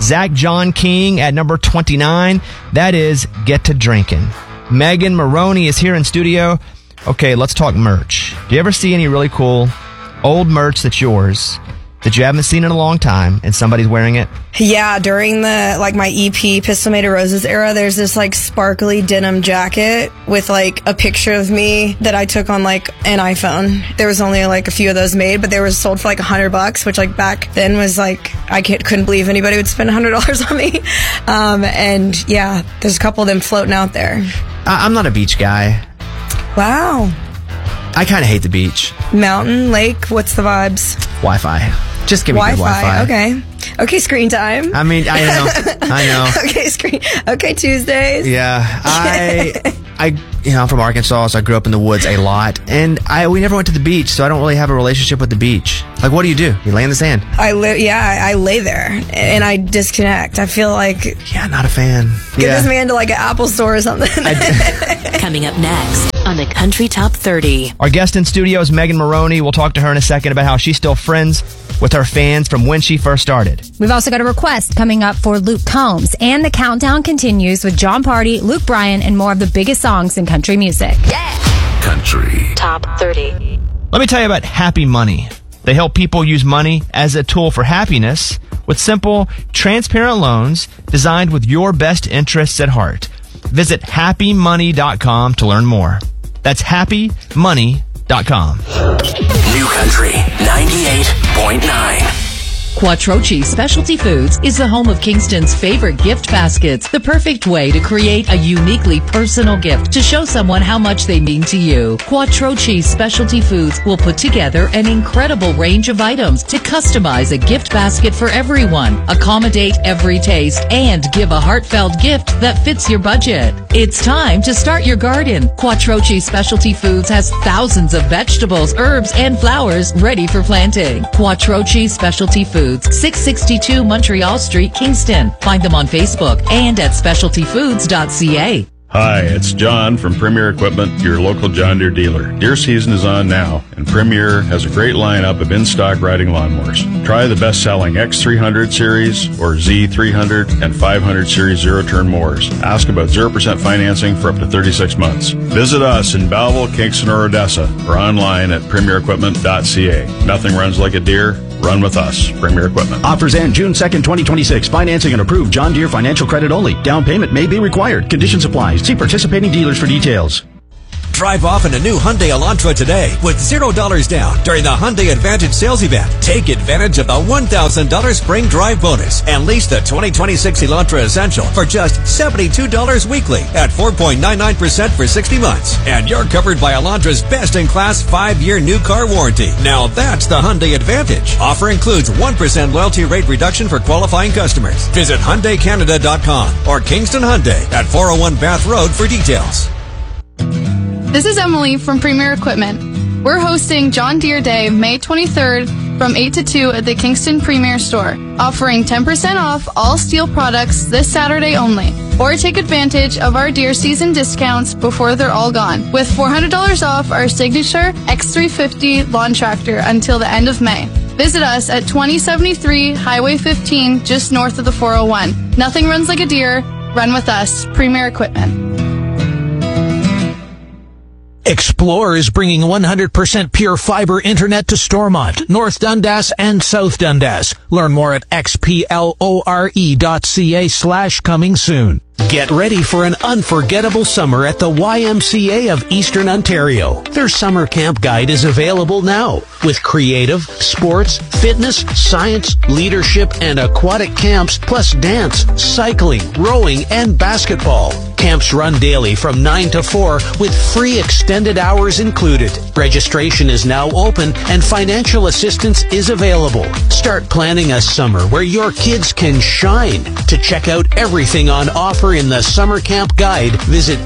Zach John King at number 29. That is Get to Drinking. Megan Maroney is here in studio. Okay, let's talk merch. Do you ever see any really cool old merch that's yours that you haven't seen in a long time and somebody's wearing it? Yeah, during my EP Pistol Made of Roses era, there's this sparkly denim jacket with a picture of me that I took on an iPhone. There was only a few of those made, but they were sold for $100, which back then was couldn't believe anybody would spend $100 on me. And yeah, there's a couple of them floating out there. I'm not a beach guy. Wow. I kind of hate the beach. Mountain, lake, what's the vibes? Wi-Fi. Just give me good Wi-Fi. Okay, screen time. I mean, I know. Okay, Tuesdays. Yeah. I'm from Arkansas, so I grew up in the woods a lot. And we never went to the beach, so I don't really have a relationship with the beach. What do? You lay in the sand? I lay there, and I disconnect. I feel yeah, not a fan. Get this man to an Apple store or something. Coming up next on the Country Top 30. Our guest in studio is Megan Maroney. We'll talk to her in a second about how she's still friends with her fans from when she first started. We've also got a request coming up for Luke Combs, and the countdown continues with John Party, Luke Bryan, and more of the biggest songs in country music. Yeah! Country Top 30. Let me tell you about Happy Money. They help people use money as a tool for happiness with simple, transparent loans designed with your best interests at heart. Visit happymoney.com to learn more. That's happymoney.com. New Country 98.9. Quattrochi Specialty Foods is the home of Kingston's favorite gift baskets, the perfect way to create a uniquely personal gift to show someone how much they mean to you. Quattrochi Specialty Foods will put together an incredible range of items to customize a gift basket for everyone, accommodate every taste, and give a heartfelt gift that fits your budget. It's time to start your garden. Quattrochi Specialty Foods has thousands of vegetables, herbs, and flowers ready for planting. Quattrochi Specialty Foods, 662 Montreal Street, Kingston. Find them on Facebook and at specialtyfoods.ca. Hi, it's John from Premier Equipment, your local John Deere dealer. Deer season is on now, and Premier has a great lineup of in-stock riding lawnmowers. Try the best-selling X300 series or Z300 and 500 series zero-turn mowers. Ask about 0% financing for up to 36 months. Visit us in Belleville, Kingston, or Odessa, or online at premierequipment.ca. Nothing runs like a Deere. Run with us. Premier Equipment. Offers end June 2nd, 2026. Financing and approved John Deere financial credit only. Down payment may be required. Conditions apply. See participating dealers for details. Drive off in a new Hyundai Elantra today with $0 down during the Hyundai Advantage sales event. Take advantage of the $1,000 spring drive bonus and lease the 2026 Elantra Essential for just $72 weekly at 4.99% for 60 months. And you're covered by Elantra's best-in-class 5-year new car warranty. Now that's the Hyundai Advantage. Offer includes 1% loyalty rate reduction for qualifying customers. Visit HyundaiCanada.com or Kingston Hyundai at 401 Bath Road for details. This is Emily from Premier Equipment. We're hosting John Deere Day May 23rd from 8 to 2 at the Kingston Premier Store, offering 10% off all steel products this Saturday only. Or take advantage of our Deere season discounts before they're all gone, with $400 off our signature X350 lawn tractor until the end of May. Visit us at 2073 Highway 15, just north of the 401. Nothing runs like a Deere. Run with us. Premier Equipment. Explorer is bringing 100% pure fiber internet to Stormont, North Dundas, and South Dundas. Learn more at xplore.ca/coming soon. Get ready for an unforgettable summer at the YMCA of Eastern Ontario. Their summer camp guide is available now with creative, sports, fitness, science, leadership, and aquatic camps, plus dance, cycling, rowing, and basketball. Camps run daily from 9 to 4 with free extended hours included. Registration is now open and financial assistance is available. Start planning a summer where your kids can shine. To check out everything on offer in the Summer Camp Guide, visit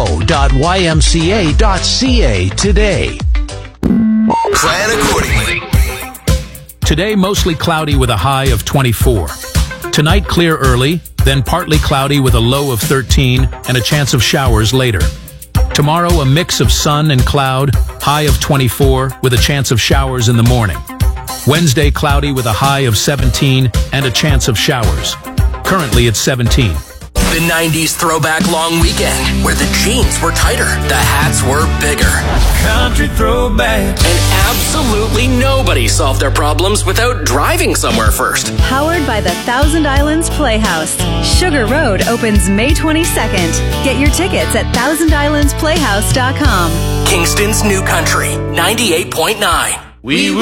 eo.ymca.ca today. Plan accordingly. Today, mostly cloudy with a high of 24. Tonight, clear early, then partly cloudy with a low of 13 and a chance of showers later. Tomorrow, a mix of sun and cloud, high of 24 with a chance of showers in the morning. Wednesday, cloudy with a high of 17 and a chance of showers. Currently it's 17. The 90s throwback long weekend, where the jeans were tighter, the hats were bigger. Country throwback. And absolutely nobody solved their problems without driving somewhere first. Powered by the Thousand Islands Playhouse. Sugar Road opens May 22nd. Get your tickets at thousandislandsplayhouse.com. Kingston's New Country, 98.9. We will